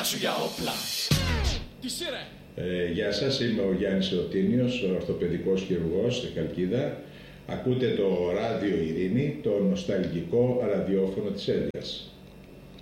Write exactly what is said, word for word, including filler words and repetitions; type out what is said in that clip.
χέρια σου για όπλα. Τι σειρά. Ε, γεια σας, είμαι ο Γιάννης Ερωτήνιος, ορθοπαιδικός χειρουργός στη Χαλκίδα. Ακούτε το Ράδιο Ειρήνη, το νοσταλγικό ραδιόφωνο της Έλλειας.